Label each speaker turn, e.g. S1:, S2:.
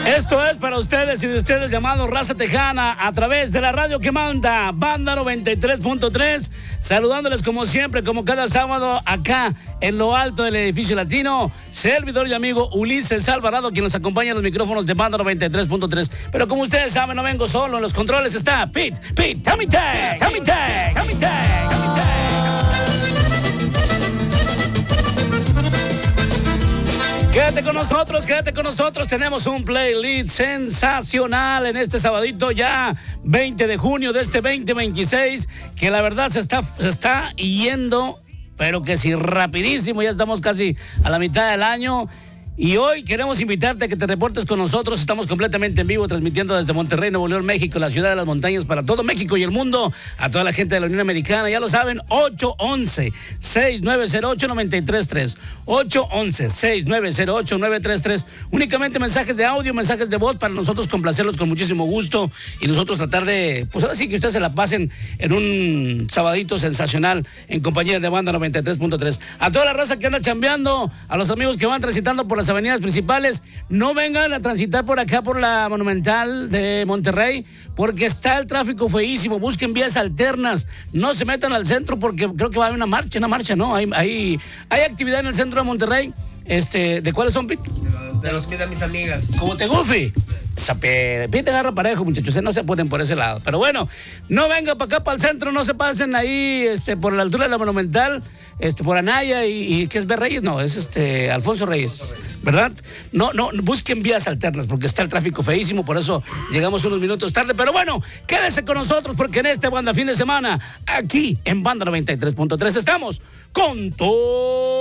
S1: Esto es para ustedes y de ustedes llamado Raza Tejana a través de la radio que manda Banda 93.3, saludándoles como siempre, como cada sábado acá en lo alto del edificio latino, servidor y amigo Ulises Alvarado, quien nos acompaña en los micrófonos de Banda 93.3. Pero como ustedes saben, no vengo solo, en los controles está Pete, Tommy Tag. Quédate con nosotros, tenemos un playlist sensacional en este sabadito ya 20 de junio de este 2026, que la verdad se está yendo, pero que sí rapidísimo, ya estamos casi a la mitad del año. Y hoy queremos invitarte a que te reportes con nosotros. Estamos completamente en vivo, transmitiendo desde Monterrey, Nuevo León, México, la ciudad de las montañas, para todo México y el mundo, a toda la gente de la Unión Americana. Ya lo saben, 811-6908-933. 811-6908-933. Únicamente mensajes de audio, mensajes de voz, para nosotros complacerlos con muchísimo gusto y nosotros tratar de, pues ahora sí que ustedes se la pasen en un sabadito sensacional en compañía de Banda 93.3. A toda la raza que anda chambeando, a los amigos que van transitando por las avenidas principales, no vengan a transitar por acá por la Monumental de Monterrey, porque está el tráfico feísimo. Busquen vías alternas, no se metan al centro, porque creo que va a haber una marcha, ¿no? Hay actividad en el centro de Monterrey. ¿De cuáles son, Pete?
S2: De los que de mis amigas.
S1: ¿Cómo te Goofy? Pete agarra parejo, muchachos, no se pueden por ese lado. Pero bueno, no vengan para acá, para el centro, no se pasen ahí por la altura de la Monumental, por Anaya y ¿qué es Reyes? No, es Alfonso Reyes, ¿verdad? No, busquen vías alternas, porque está el tráfico feísimo, por eso llegamos unos minutos tarde. Pero bueno, quédese con nosotros, porque en este Banda Fin de Semana, aquí en Banda 93.3, estamos con todo